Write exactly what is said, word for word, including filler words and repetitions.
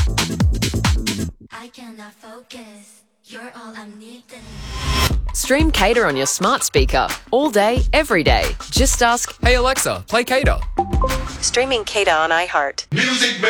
I cannot focus. You're all I'm needing. Stream Cater on your smart speaker all day, every day. Just ask, Hey Alexa, play Cater. streaming Cater on iHeart. Music